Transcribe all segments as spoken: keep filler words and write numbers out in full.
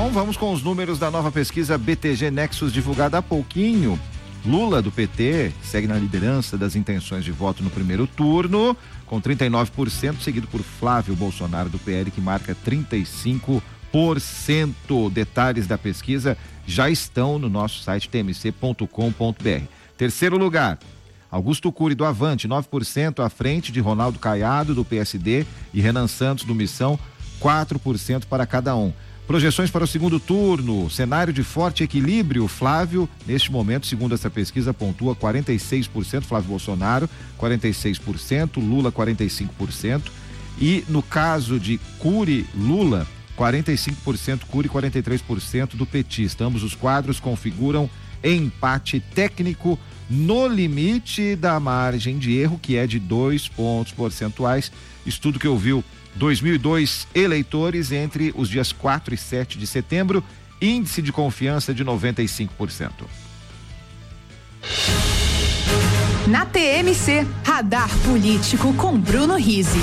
Bom, vamos com os números da nova pesquisa B T G Nexus divulgada há pouquinho. Lula, do P T, segue na liderança das intenções de voto no primeiro turno, com trinta e nove por cento, seguido por Flávio Bolsonaro, do P L, que marca trinta e cinco por cento. Detalhes da pesquisa já estão no nosso site t m c ponto com ponto b r. Terceiro lugar, Augusto Cury, do Avante, nove por cento, à frente de Ronaldo Caiado, do P S D, e Renan Santos, do Missão, quatro por cento para cada um. Projeções para o segundo turno, cenário de forte equilíbrio. Flávio, neste momento, segundo essa pesquisa, pontua quarenta e seis por cento, Flávio Bolsonaro, quarenta e seis por cento, Lula, quarenta e cinco por cento. E no caso de Cury, Lula, quarenta e cinco por cento, Cury, quarenta e três por cento do petista. Ambos os quadros configuram empate técnico no limite da margem de erro, que é de dois pontos percentuais. Estudo que ouviu dois mil e dois eleitores entre os dias quatro e sete de setembro, índice de confiança de noventa e cinco por cento. Na T M C, Radar Político com Bruno Rizzi.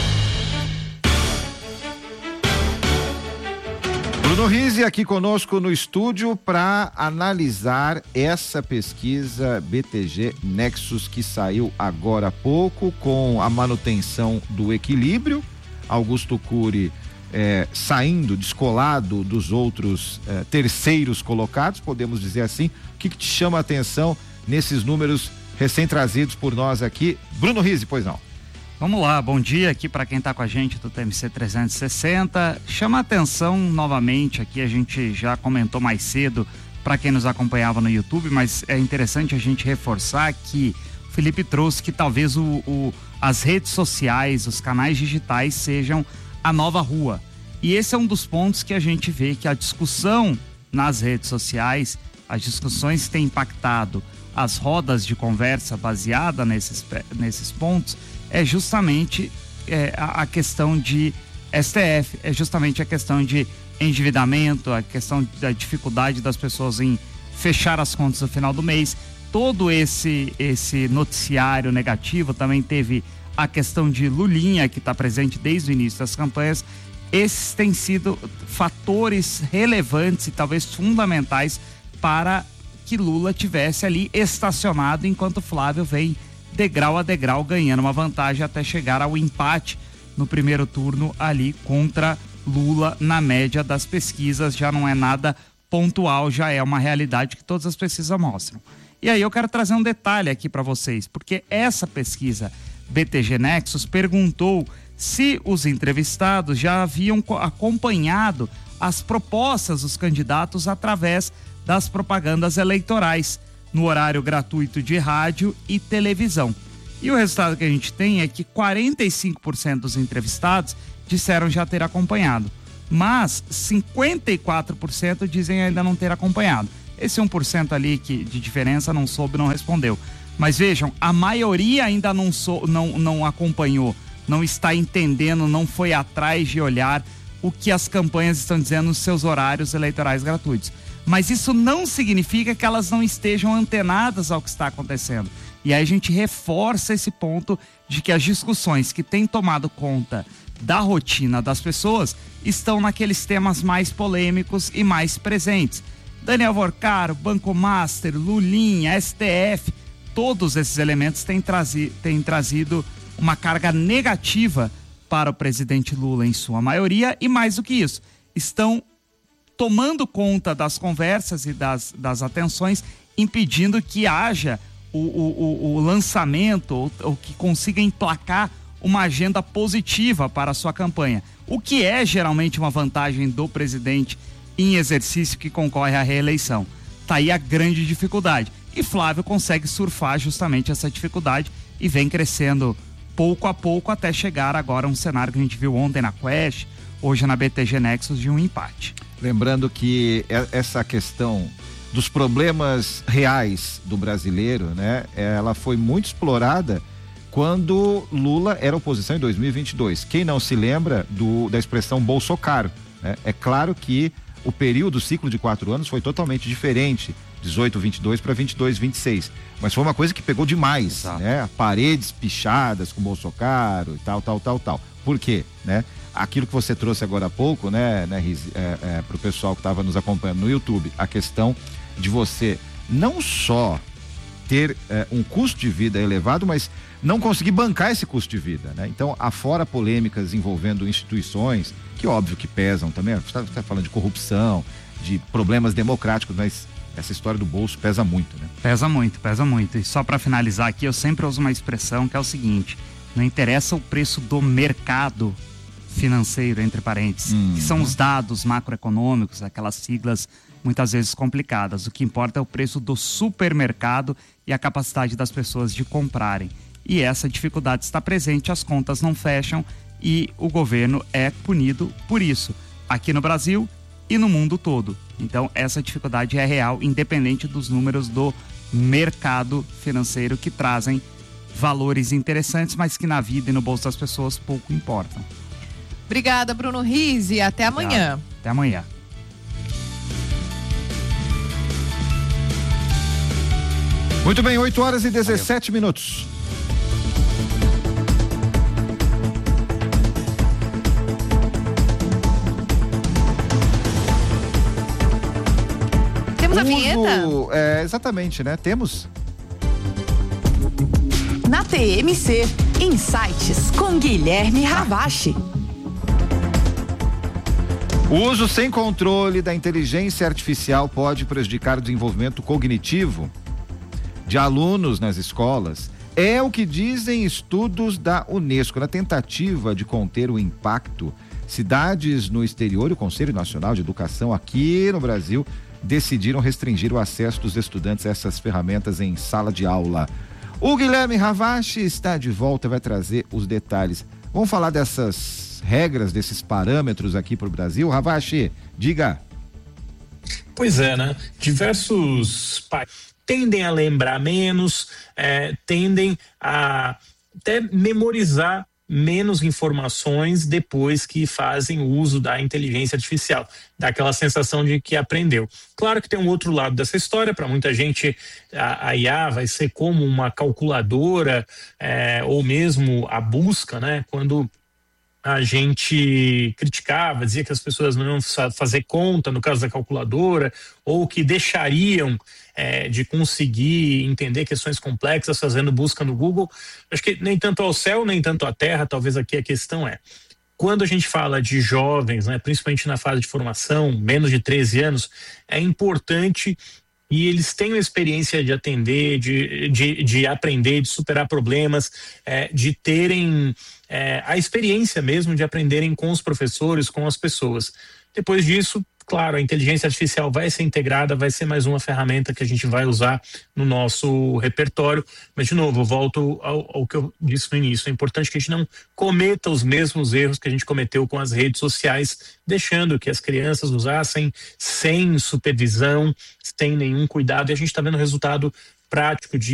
Bruno Rizzi aqui conosco no estúdio para analisar essa pesquisa B T G Nexus que saiu agora há pouco, com a manutenção do equilíbrio. Augusto Cury eh, saindo, descolado dos outros eh, terceiros colocados, podemos dizer assim. O que, que te chama a atenção nesses números recém-trazidos por nós aqui? Bruno Rizzi, pois não. Vamos lá, bom dia aqui para quem está com a gente do T M C trezentos e sessenta. Chama a atenção novamente aqui, a gente já comentou mais cedo para quem nos acompanhava no YouTube, mas é interessante a gente reforçar que o Felipe trouxe que talvez o, o, as redes sociais, os canais digitais sejam a nova rua. E esse é um dos pontos que a gente vê que a discussão nas redes sociais, as discussões têm impactado as rodas de conversa baseada nesses, nesses pontos, é justamente é, a, a questão de S T F, é justamente a questão de endividamento, a questão da dificuldade das pessoas em fechar as contas no final do mês. Todo esse, esse noticiário negativo também teve a questão de Lulinha, que está presente desde o início das campanhas. Esses têm sido fatores relevantes e talvez fundamentais para que Lula tivesse ali estacionado, enquanto Flávio vem degrau a degrau ganhando uma vantagem até chegar ao empate no primeiro turno ali contra Lula. Na média das pesquisas já não é nada pontual, já é uma realidade que todas as pesquisas mostram. E aí eu quero trazer um detalhe aqui para vocês, porque essa pesquisa B T G Nexus perguntou se os entrevistados já haviam acompanhado as propostas dos candidatos através das propagandas eleitorais, no horário gratuito de rádio e televisão. E o resultado que a gente tem é que quarenta e cinco por cento dos entrevistados disseram já ter acompanhado, mas cinquenta e quatro por cento dizem ainda não ter acompanhado. Esse um por cento ali que, de diferença não soube, não respondeu. Mas vejam, a maioria ainda não, sou, não, não acompanhou, não está entendendo, não foi atrás de olhar o que as campanhas estão dizendo nos seus horários eleitorais gratuitos. Mas isso não significa que elas não estejam antenadas ao que está acontecendo. E aí a gente reforça esse ponto de que as discussões que têm tomado conta da rotina das pessoas estão naqueles temas mais polêmicos e mais presentes. Daniel Vorcaro, Banco Master, Lulinha, S T F, todos esses elementos têm, trazi- têm trazido uma carga negativa para o presidente Lula em sua maioria, e mais do que isso, estão tomando conta das conversas e das, das atenções, impedindo que haja o, o, o lançamento, ou, ou que consiga emplacar uma agenda positiva para a sua campanha, o que é geralmente uma vantagem do presidente em exercício que concorre à reeleição. Tá aí a grande dificuldade. E Flávio consegue surfar justamente essa dificuldade e vem crescendo pouco a pouco até chegar agora a um cenário que a gente viu ontem na Quest, hoje na B T G Nexus, de um empate. Lembrando que essa questão dos problemas reais do brasileiro, né, ela foi muito explorada quando Lula era oposição em dois mil e vinte e dois. Quem não se lembra do, da expressão Bolsocaro, né? É claro que o período, o ciclo de quatro anos foi totalmente diferente, dezoito, vinte e dois para vinte e dois, vinte e seis. Mas foi uma coisa que pegou demais, né? Paredes pichadas com Bolsocaro e tal, tal, tal, tal. Por quê, né? aquilo que você trouxe agora há pouco, né, né Riz, é, é, para o pessoal que estava nos acompanhando no YouTube, a questão de você não só ter é, um custo de vida elevado, mas não conseguir bancar esse custo de vida, né? Então, afora polêmicas envolvendo instituições, que óbvio que pesam também, você está falando de corrupção, de problemas democráticos, mas essa história do bolso pesa muito, né? Pesa muito, pesa muito. E só para finalizar aqui, eu sempre uso uma expressão que é o seguinte: não interessa o preço do mercado financeiro, entre parênteses, hum. que são os dados macroeconômicos, aquelas siglas muitas vezes complicadas. O que importa é o preço do supermercado e a capacidade das pessoas de comprarem. E essa dificuldade está presente, as contas não fecham e o governo é punido por isso, aqui no Brasil e no mundo todo. Então essa dificuldade é real, independente dos números do mercado financeiro, que trazem valores interessantes, mas que na vida e no bolso das pessoas pouco importam. Obrigada, Bruno Riz, e até amanhã. Até amanhã. Muito bem, oito horas e dezessete Valeu. Minutos. Temos a vinheta? É, exatamente, né? Temos. Na T M C, Insights com Guilherme Ravache. O uso sem controle da inteligência artificial pode prejudicar o desenvolvimento cognitivo de alunos nas escolas. É o que dizem estudos da Unesco. Na tentativa de conter o impacto, cidades no exterior e o Conselho Nacional de Educação aqui no Brasil decidiram restringir o acesso dos estudantes a essas ferramentas em sala de aula. O Guilherme Ravache está de volta, vai trazer os detalhes. Vamos falar dessas regras, desses parâmetros aqui para o Brasil. Ravache, diga. Pois é, né? Diversos países tendem a lembrar menos, é, tendem a até memorizar menos informações depois que fazem uso da inteligência artificial, dá aquela sensação de que aprendeu. Claro que tem um outro lado dessa história. Para muita gente a, a I A vai ser como uma calculadora, é, ou mesmo a busca, né? Quando a gente criticava, dizia que as pessoas não iam fazer conta no caso da calculadora, ou que deixariam é, de conseguir entender questões complexas fazendo busca no Google. Acho que nem tanto ao céu, nem tanto à terra. Talvez aqui a questão é, quando a gente fala de jovens, né, principalmente na fase de formação, menos de treze anos, é importante e eles tenham a experiência de atender, de, de, de aprender, de superar problemas, é, de terem é, a experiência mesmo de aprenderem com os professores, com as pessoas. Depois disso, claro, a inteligência artificial vai ser integrada, vai ser mais uma ferramenta que a gente vai usar no nosso repertório, mas de novo, eu volto ao, ao que eu disse no início. É importante que a gente não cometa os mesmos erros que a gente cometeu com as redes sociais, deixando que as crianças usassem sem supervisão, sem nenhum cuidado, e a gente está vendo o resultado prático de